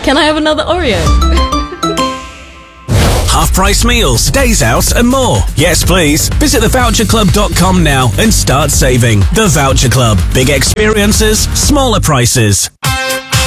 Can I have another Oreo? Half-price meals, days out and more. Yes, please. Visit thevoucherclub.com now and start saving. The Voucher Club. Big experiences, smaller prices.